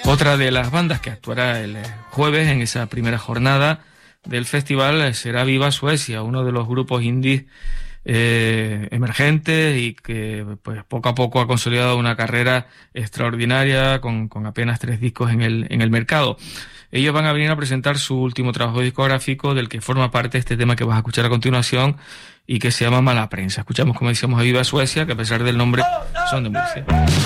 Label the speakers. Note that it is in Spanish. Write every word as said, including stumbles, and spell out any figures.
Speaker 1: Otra de las bandas que actuará el jueves en esa primera jornada del festival será Viva Suecia, uno de los grupos indies eh, emergentes y que pues poco a poco ha consolidado una carrera extraordinaria con, con apenas tres discos en el, en el mercado. Ellos van a venir a presentar su último trabajo discográfico, del que forma parte este tema que vas a escuchar a continuación y que se llama Mala Prensa. Escuchamos, como decíamos, a Viva Suecia, que a pesar del nombre son de Murcia.